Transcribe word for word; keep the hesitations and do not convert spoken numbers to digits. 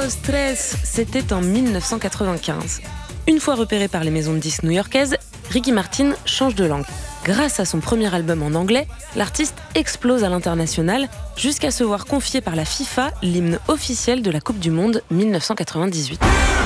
dos, tres, c'était en dix-neuf cent quatre-vingt-quinze. Une fois repéré par les maisons de disques new-yorkaises, Ricky Martin change de langue. Grâce à son premier album en anglais, l'artiste explose à l'international jusqu'à se voir confier par la FIFA l'hymne officiel de la Coupe du Monde dix-neuf cent quatre-vingt-dix-huit.